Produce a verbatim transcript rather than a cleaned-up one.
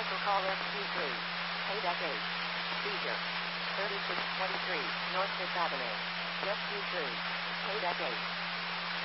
Cancel call S Q three. Payback eight. Seizure. thirty-six twenty-three, North Fifth Avenue. S Q three. Payback eight.